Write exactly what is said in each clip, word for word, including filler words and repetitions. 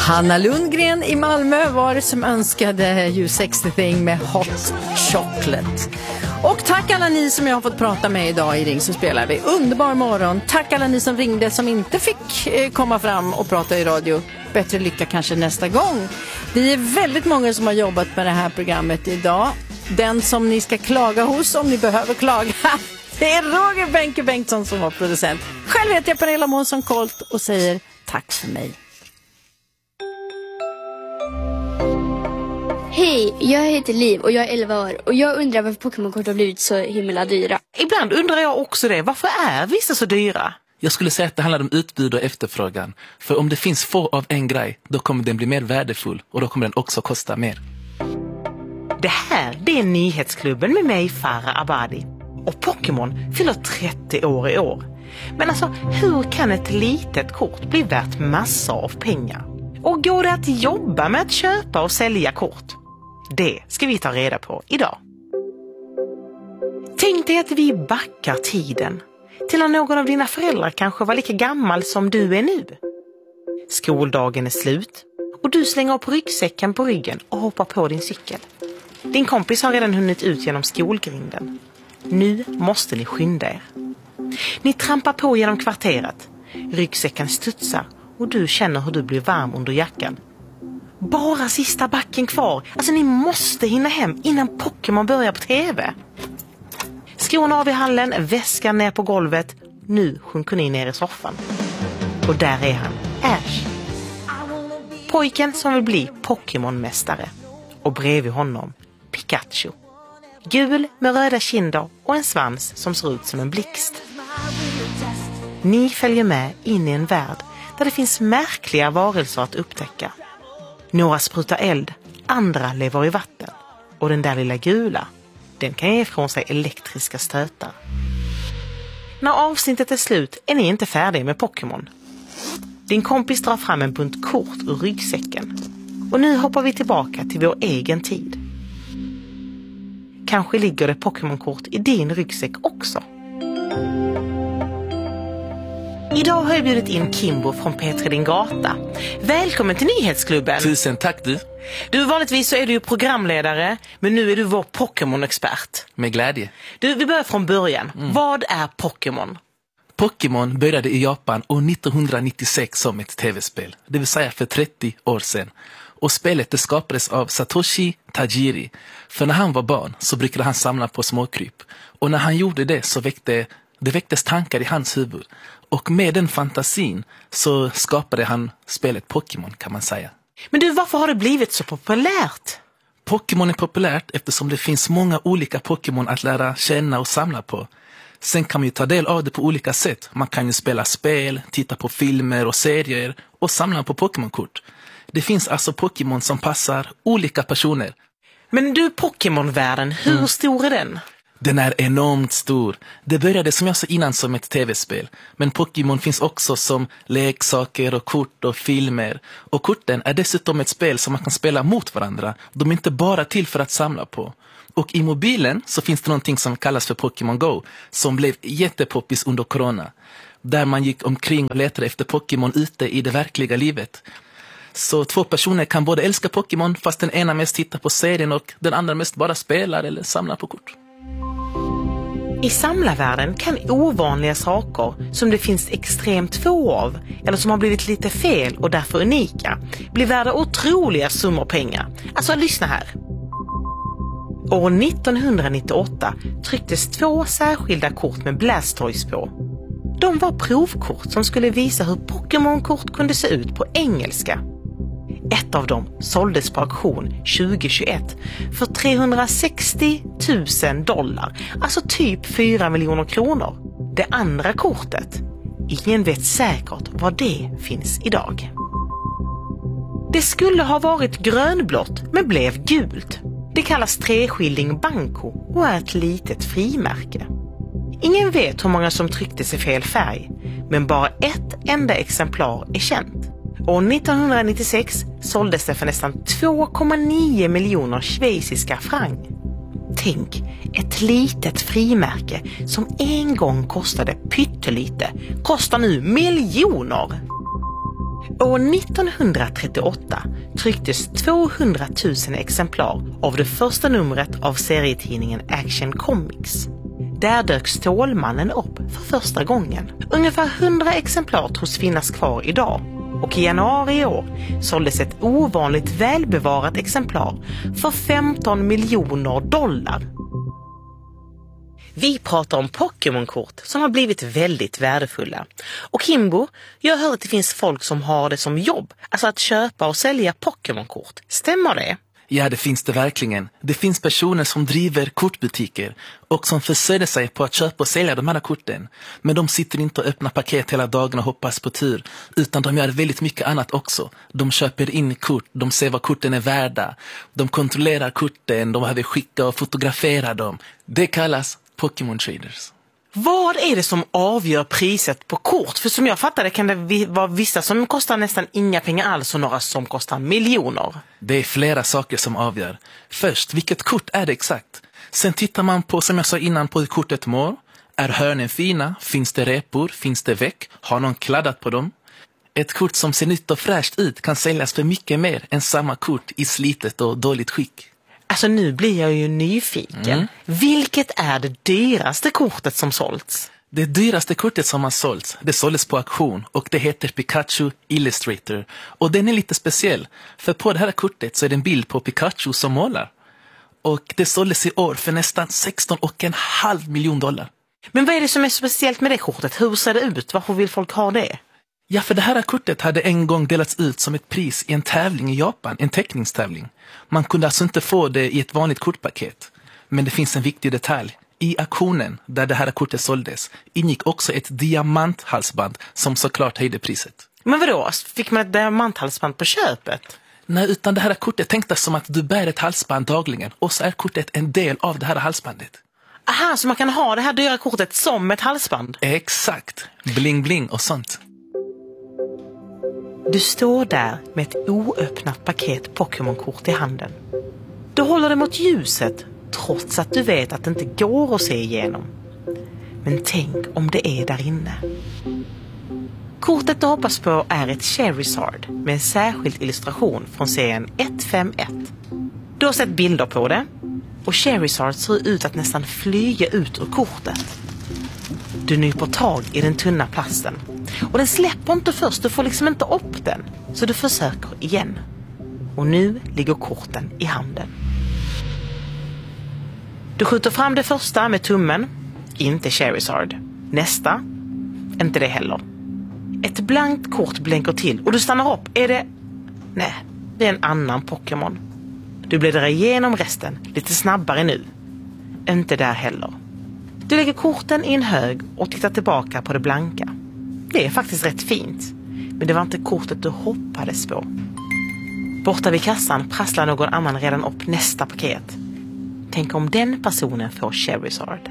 Hanna Lundgren i Malmö var det som önskade You Sexy Thing med Hot Chocolate. Och tack alla ni som jag har fått prata med idag i Ring så spelar vi. Underbar morgon. Tack alla ni som ringde som inte fick eh, komma fram och prata i radio. Bättre lycka kanske nästa gång. Vi är väldigt många som har jobbat med det här programmet idag. Den som ni ska klaga hos om ni behöver klaga, det är Roger Benke Bengtsson som var producent. Själv heter jag Pernilla Månsson Colt och säger tack för mig. Hej, jag heter Liv och jag är elva år och jag undrar varför Pokémon-kort har blivit så himla dyra. Ibland undrar jag också det. Varför är vissa så dyra? Jag skulle säga att det handlar om utbud och efterfrågan. För om det finns få av en grej, då kommer den bli mer värdefull och då kommer den också kosta mer. Det här, det är Nyhetsklubben med mig, Farah Abadi. Och Pokémon fyller trettio år i år. Men alltså, hur kan ett litet kort bli värt massor av pengar? Och går det att jobba med att köpa och sälja kort? Det ska vi ta reda på idag. Tänk dig att vi backar tiden till när någon av dina föräldrar kanske var lika gammal som du är nu. Skoldagen är slut och du slänger upp ryggsäcken på ryggen och hoppar på din cykel. Din kompis har redan hunnit ut genom skolgrinden. Nu måste ni skynda er. Ni trampar på genom kvarteret. Ryggsäcken studsar och du känner hur du blir varm under jackan. Bara sista backen kvar. Alltså ni måste hinna hem innan Pokémon börjar på tv. Skorna av i hallen, väskan ner på golvet. Nu sjunker ni ner i soffan. Och där är han, Ash. Pojken som vill bli Pokémon-mästare. Och bredvid honom, Pikachu. Gul med röda kinder och en svans som ser ut som en blixt. Ni följer med in i en värld där det finns märkliga varelser att upptäcka. Några sprutar eld, andra lever i vatten. Och den där lilla gula, den kan ge ifrån sig elektriska stötar. När avsnittet är slut är ni inte färdiga med Pokémon. Din kompis drar fram en bunt kort ur ryggsäcken. Och nu hoppar vi tillbaka till vår egen tid. Kanske ligger det Pokémon-kort i din ryggsäck också. Idag har jag bjudit in Kimbo från P tre Din Gata. Välkommen till Nyhetsklubben. Tusen tack du. Du, vanligtvis så är du ju programledare, men nu är du vår Pokémon-expert. Med glädje. Du, vi börjar från början. Mm. Vad är Pokémon? Pokémon började i Japan år nittonhundranittiosex som ett tv-spel. Det vill säga för trettio år sedan. Och spelet det skapades av Satoshi Tajiri. För när han var barn så brukade han samla på småkryp. Och när han gjorde det så väckte, det väcktes tankar i hans huvud. Och med den fantasin så skapade han spelet Pokémon kan man säga. Men du, varför har det blivit så populärt? Pokémon är populärt eftersom det finns många olika Pokémon att lära känna och samla på. Sen kan man ju ta del av det på olika sätt. Man kan ju spela spel, titta på filmer och serier och samla på Pokémon-kort. Det finns alltså Pokémon som passar olika personer. Men du, Pokémon-världen, hur mm. stor är den? Den är enormt stor. Det började som jag sa innan som ett tv-spel. Men Pokémon finns också som leksaker och kort och filmer. Och korten är dessutom ett spel som man kan spela mot varandra. De är inte bara till för att samla på. Och i mobilen så finns det någonting som kallas för Pokémon Go. Som blev jättepoppis under corona. Där man gick omkring och letade efter Pokémon ute i det verkliga livet. Så två personer kan både älska Pokémon fast den ena mest tittar på serien och den andra mest bara spelar eller samlar på kort. I samlarvärlden kan ovanliga saker som det finns extremt få av eller som har blivit lite fel och därför unika bli värda otroliga summor pengar. Alltså lyssna här. År nittonhundranittioåtta trycktes två särskilda kort med Blastoise på. De var provkort som skulle visa hur Pokémon-kort kunde se ut på engelska. Ett av dem såldes på auktion tjugohundratjugoett för trehundrasextio tusen dollar, alltså typ fyra miljoner kronor. Det andra kortet, ingen vet säkert var det finns idag. Det skulle ha varit grönblått men blev gult. Det kallas treskilling Banco och är ett litet frimärke. Ingen vet hur många som trycktes i fel färg, men bara ett enda exemplar är känt. År nittonhundranittiosex såldes det för nästan två komma nio miljoner schweiziska franc. Tänk, ett litet frimärke som en gång kostade pyttelite kostar nu miljoner. År nittonhundratrettioåtta trycktes tvåhundratusen exemplar av det första numret av serietidningen Action Comics. Där dök Stålmannen upp för första gången. Ungefär hundra exemplar tros finnas kvar idag. Och i januari i år såldes ett ovanligt välbevarat exemplar för femton miljoner dollar. Vi pratar om Pokémon-kort som har blivit väldigt värdefulla. Och Kimbo, jag hör att det finns folk som har det som jobb, alltså att köpa och sälja Pokémon-kort. Stämmer det? Ja, det finns det verkligen. Det finns personer som driver kortbutiker och som försörjer sig på att köpa och sälja de här korten. Men de sitter inte och öppnar paket hela dagen och hoppas på tur, utan de gör väldigt mycket annat också. De köper in kort, de ser vad korten är värda, de kontrollerar korten, de behöver skicka och fotografera dem. Det kallas Pokémon Traders. Vad är det som avgör priset på kort? För som jag fattar det kan det vara vissa som kostar nästan inga pengar alls och några som kostar miljoner. Det är flera saker som avgör. Först, vilket kort är det exakt? Sen tittar man på, som jag sa innan, på hur kortet mår. Är hörnen fina? Finns det repor? Finns det väck? Har någon kladdat på dem? Ett kort som ser nytt och fräscht ut kan säljas för mycket mer än samma kort i slitet och dåligt skick. Alltså nu blir jag ju nyfiken. Mm. Vilket är det dyraste kortet som sålts? Det dyraste kortet som har sålts, det såldes på auktion och det heter Pikachu Illustrator. Och den är lite speciell, för på det här kortet så är det en bild på Pikachu som målar. Och det såldes i år för nästan sexton och en halv miljon dollar. Men vad är det som är speciellt med det kortet? Hur ser det ut? Varför vill folk ha det? Ja, för det här kortet hade en gång delats ut som ett pris i en tävling i Japan, en teckningstävling. Man kunde alltså inte få det i ett vanligt kortpaket. Men det finns en viktig detalj. I auktionen där det här kortet såldes ingick också ett diamanthalsband som såklart höjde priset. Men vadå? Fick man ett diamanthalsband på köpet? Nej, utan det här kortet tänktes som att du bär ett halsband dagligen och så är kortet en del av det här halsbandet. Aha, så man kan ha det här dyra kortet som ett halsband? Exakt. Bling bling och sånt. Du står där med ett oöppnat paket Pokémon-kort i handen. Du håller det mot ljuset trots att du vet att det inte går att se igenom. Men tänk om det är där inne. Kortet du hoppas på är ett Charizard med en särskild illustration från serien ett fem ett. Du har sett bilder på det och Charizard ser ut att nästan flyga ut ur kortet. Du nyper tag i den tunna plasten och den släpper inte först, du får liksom inte upp den. Så du försöker igen. Och nu ligger korten i handen. Du skjuter fram det första med tummen, inte Charizard. Nästa, inte det heller. Ett blankt kort blänker till och du stannar upp. Är det... Nej, det är en annan Pokémon. Du bläddrar igenom resten, lite snabbare nu. Inte där heller. Du lägger korten i en hög och tittar tillbaka på det blanka. Det är faktiskt rätt fint, men det var inte kortet du hoppades på. Borta vid kassan prasslar någon annan redan upp nästa paket. Tänk om den personen får Charizard.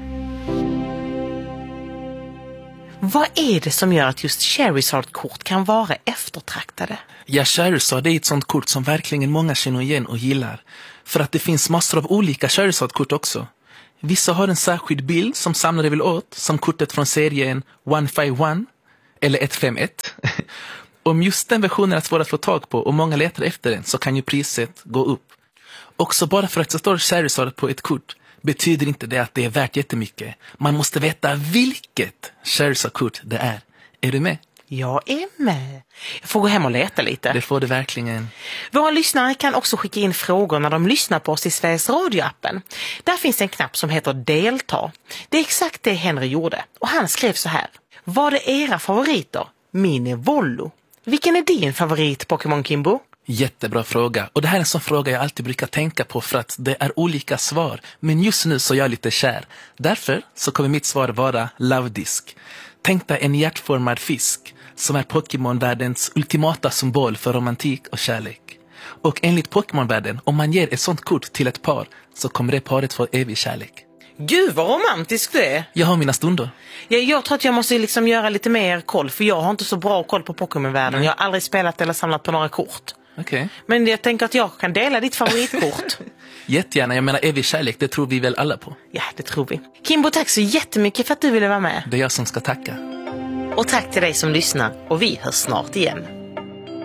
Vad är det som gör att just Charizard-kort kan vara eftertraktade? Ja, Charizard är ett sånt kort som verkligen många känner igen och gillar. För att det finns massor av olika Charizard-kort också. Vissa har en särskild bild som samlare vill åt, som kortet från serien ett fem ett eller ett fem ett. Om just den versionen är svår att få tag på och många letar efter den så kan ju priset gå upp. Också bara för att det står Charizard på ett kort betyder inte det att det är värt jättemycket. Man måste veta vilket Charizard-kort det är. Är du med? Jag är med. Jag får gå hem och leta lite. Det får du verkligen. Våra lyssnare kan också skicka in frågor när de lyssnar på oss i Sveriges Radio-appen. Där finns en knapp som heter Delta. Det är exakt det Henry gjorde. Och han skrev så här. Vad är era favoriter? Min är Vollo. Vilken är din favorit, Pokémon Kimbo? Jättebra fråga. Och det här är en sån fråga jag alltid brukar tänka på för att det är olika svar. Men just nu så är jag lite kär. Därför så kommer mitt svar vara Love Disc. Tänk dig en hjärtformad fisk som är Pokémon-världens ultimata symbol för romantik och kärlek. Och enligt Pokémon-världen, om man ger ett sånt kort till ett par så kommer det paret få evig kärlek. Gud vad romantiskt det är. Jag har mina stunder. Jag, jag tror att jag måste liksom göra lite mer koll, för jag har inte så bra koll på Pokémon-världen. Mm. Jag har aldrig spelat eller samlat på några kort. Okay. Men jag tänker att jag kan dela ditt favoritkort. Jättegärna, jag menar evig kärlek, det tror vi väl alla på. Ja, det tror vi. Kimbo, tack så jättemycket för att du ville vara med. Det är jag som ska tacka. Och tack till dig som lyssnar, och vi hörs snart igen.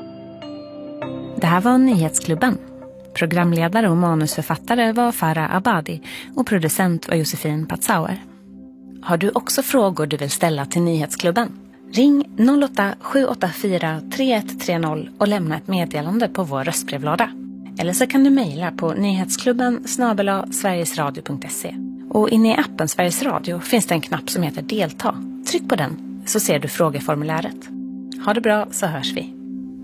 Det här var Nyhetsklubben. Programledare och manusförfattare var Farah Abadi och producent var Josefin Patzauer. Har du också frågor du vill ställa till Nyhetsklubben? Ring noll åtta sju åtta fyra tre ett tre noll och lämna ett meddelande på vår röstbrevlåda. Eller så kan du mejla på nyhetsklubben snabel-a sverigesradio punkt se. Och inne i appen Sveriges Radio finns det en knapp som heter Delta. Tryck på den så ser du frågeformuläret. Ha det bra så hörs vi.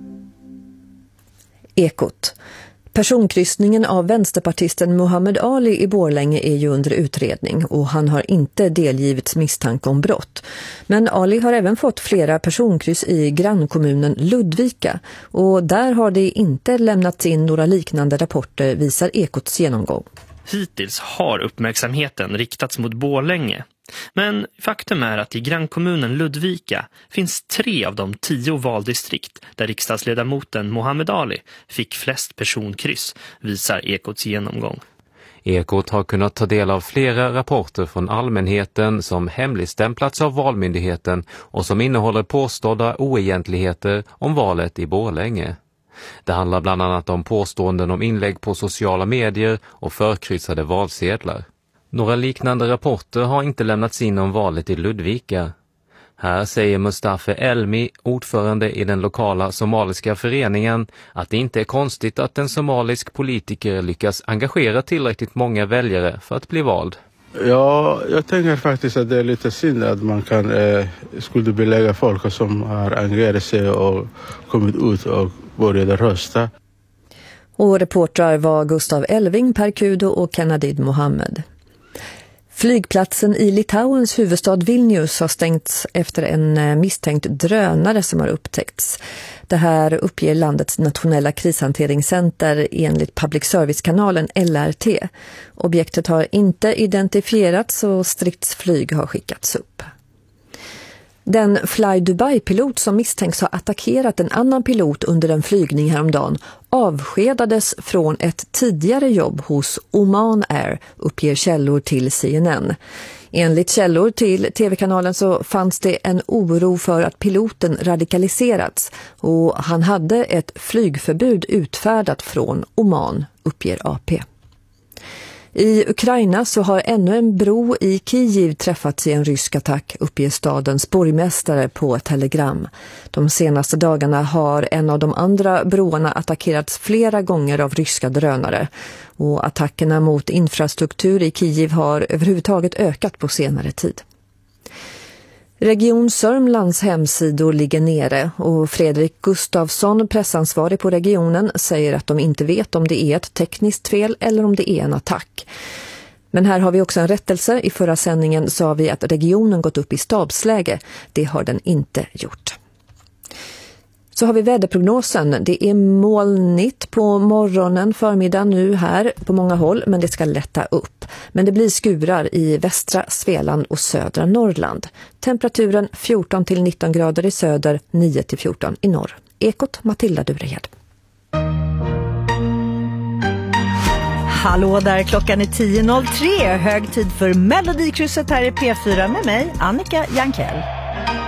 Ekot. Personkryssningen av vänsterpartisten Muhammad Ali i Borlänge är ju under utredning och han har inte delgivits misstanke om brott. Men Ali har även fått flera personkryss i grannkommunen Ludvika och där har det inte lämnats in några liknande rapporter, visar Ekots genomgång. Hittills har uppmärksamheten riktats mot Borlänge. Men faktum är att i grannkommunen Ludvika finns tre av de tio valdistrikt där riksdagsledamoten Muhammad Ali fick flest personkryss, visar Ekots genomgång. Ekot har kunnat ta del av flera rapporter från allmänheten som hemligstämplats av Valmyndigheten och som innehåller påstådda oegentligheter om valet i Borlänge. Det handlar bland annat om påståenden om inlägg på sociala medier och förkryssade valsedlar. Några liknande rapporter har inte lämnats in om valet i Ludvika. Här säger Mustafa Elmi, ordförande i den lokala somaliska föreningen, att det inte är konstigt att en somalisk politiker lyckas engagera tillräckligt många väljare för att bli vald. Ja, jag tänker faktiskt att det är lite synd att man kan eh, skuldbelägga folk som har engagerat sig och kommit ut och började rösta. Och reportrar var Gustav Elving, Per Kudo och Kennadid Mohammed. Flygplatsen i Litauens huvudstad Vilnius har stängts efter en misstänkt drönare som har upptäckts. Det här uppger landets nationella krishanteringscenter enligt public service-kanalen L R T. Objektet har inte identifierats och stridsflyg har skickats upp. Den Fly Dubai-pilot som misstänks ha attackerat en annan pilot under en flygning häromdagen avskedades från ett tidigare jobb hos Oman Air, uppger källor till C N N. Enligt källor till tv-kanalen så fanns det en oro för att piloten radikaliserats och han hade ett flygförbud utfärdat från Oman, uppger A P. I Ukraina så har ännu en bro i Kiev träffats i en rysk attack, uppger stadens borgmästare på Telegram. De senaste dagarna har en av de andra broarna attackerats flera gånger av ryska drönare. Och attackerna mot infrastruktur i Kiev har överhuvudtaget ökat på senare tid. Region Sörmlands hemsidor ligger nere och Fredrik Gustafsson, pressansvarig på regionen, säger att de inte vet om det är ett tekniskt fel eller om det är en attack. Men här har vi också en rättelse. I förra sändningen sa vi att regionen gått upp i stabsläge. Det har den inte gjort. Så har vi väderprognosen. Det är molnigt på morgonen, förmiddag nu här på många håll, men det ska lätta upp. Men det blir skurar i västra Svealand och södra Norrland. Temperaturen fjorton till nitton grader i söder, nio till fjorton i norr. Ekot, Matilda Durehed. Hallå där, klockan är tio noll tre. Hög tid för Melodikrysset här i P fyra med mig, Annika Jankell.